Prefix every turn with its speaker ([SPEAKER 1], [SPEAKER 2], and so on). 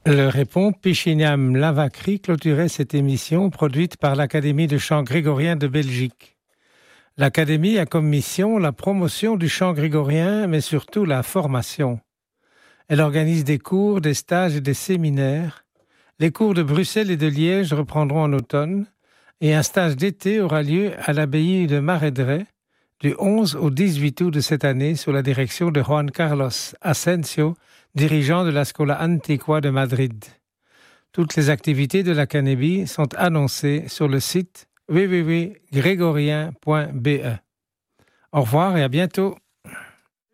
[SPEAKER 1] Le répond Pichiniam Lavacry clôturait cette émission produite par l'Académie de chant grégorien de Belgique. L'Académie a comme mission la promotion du chant grégorien, mais surtout la formation. Elle organise des cours, des stages et des séminaires. Les cours de Bruxelles et de Liège reprendront en automne et un stage d'été aura lieu à l'abbaye de Maredret du 11 au 18 août de cette année sous la direction de Juan Carlos Asensio, dirigeant de la Scola Antiqua de Madrid. Toutes les activités de l'Académie sont annoncées sur le site www.grégorien.be. Au revoir et à bientôt.